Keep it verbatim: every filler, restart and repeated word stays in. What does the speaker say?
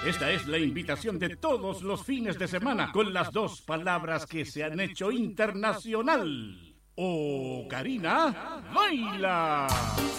Esta es la invitación de todos los fines de semana con las dos palabras que se han hecho internacional. ¡Ocarina, baila!